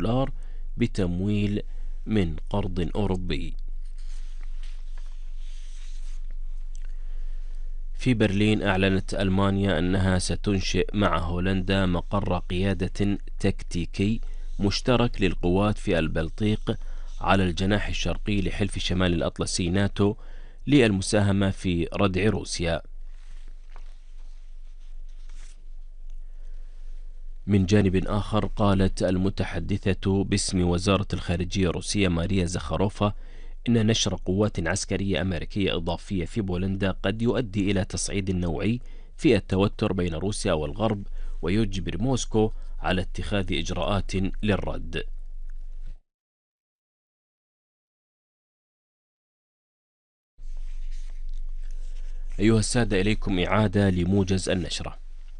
دولار بتمويل من قرض أوروبي. في برلين أعلنت ألمانيا أنها ستنشئ مع هولندا مقر قيادة تكتيكي مشترك للقوات في البلطيق على الجناح الشرقي لحلف شمال الأطلسي ناتو للمساهمة في ردع روسيا. من جانب آخر، قالت المتحدثة باسم وزارة الخارجية الروسية ماريا زخاروفا إن نشر قوات عسكرية أمريكية إضافية في بولندا قد يؤدي إلى تصعيد نوعي في التوتر بين روسيا والغرب، ويجبر موسكو على اتخاذ إجراءات للرد. أيها السادة، إليكم إعادة لموجز النشرة.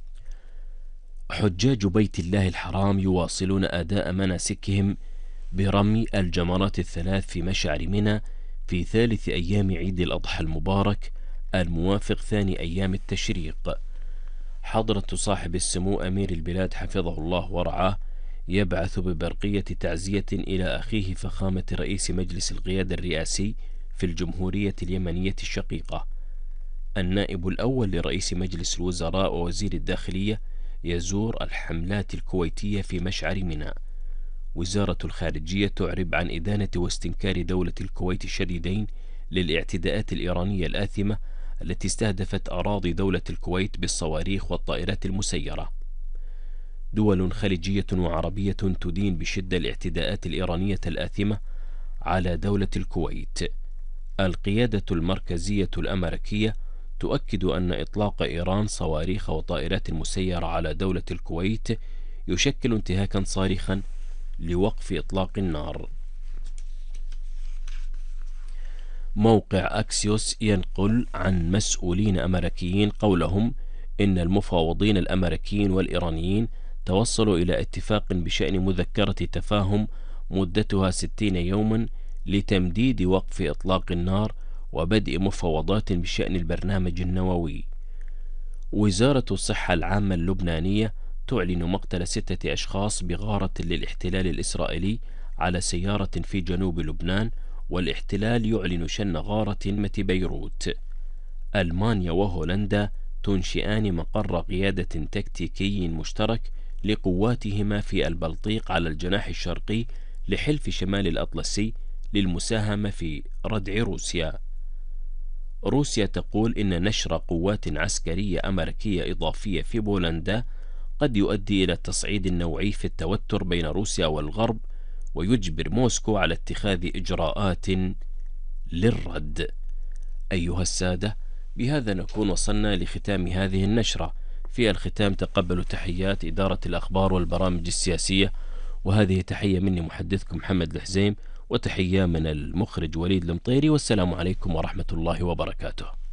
حجاج بيت الله الحرام يواصلون أداء مناسكهم برمي الجمرات الثلاث في مشعر منى في ثالث أيام عيد الأضحى المبارك الموافق ثاني أيام التشريق. حضرة صاحب السمو أمير البلاد حفظه الله ورعاه يبعث ببرقية تعزية إلى أخيه فخامة رئيس مجلس القيادة الرئاسي في الجمهورية اليمنية الشقيقة. النائب الأول لرئيس مجلس الوزراء ووزير الداخلية يزور الحملات الكويتية في مشعر منى. وزارة الخارجية تعرب عن إدانة واستنكار دولة الكويت الشديدين للاعتداءات الإيرانية الآثمة التي استهدفت أراضي دولة الكويت بالصواريخ والطائرات المسيرة. دول خليجية وعربية تدين بشدة الاعتداءات الإيرانية الآثمة على دولة الكويت. القيادة المركزية الأمريكية تؤكد أن إطلاق إيران صواريخ وطائرات مسيرة على دولة الكويت يشكل انتهاكا صارخا لوقف إطلاق النار. موقع أكسيوس ينقل عن مسؤولين أمريكيين قولهم إن المفاوضين الأمريكيين والإيرانيين توصلوا إلى اتفاق بشأن مذكرة تفاهم مدتها 60 يوما لتمديد وقف إطلاق النار وبدء مفاوضات بشأن البرنامج النووي. وزارة الصحة العامة اللبنانية تعلن مقتل 6 أشخاص بغارة للاحتلال الإسرائيلي على سيارة في جنوب لبنان، والاحتلال يعلن شن غارة بيروت. ألمانيا وهولندا تنشئان مقر قيادة تكتيكي مشترك لقواتهما في البلطيق على الجناح الشرقي لحلف شمال الأطلسي للمساهمة في ردع روسيا. روسيا تقول إن نشر قوات عسكرية أمريكية إضافية في بولندا قد يؤدي إلى التصعيد النوعي في التوتر بين روسيا والغرب، ويجبر موسكو على اتخاذ إجراءات للرد. أيها السادة، بهذا نكون وصلنا لختام هذه النشرة. في الختام تقبلوا تحيات إدارة الأخبار والبرامج السياسية، وهذه تحية مني محدثكم محمد الحزيم، وتحية من المخرج وليد المطيري، والسلام عليكم ورحمة الله وبركاته.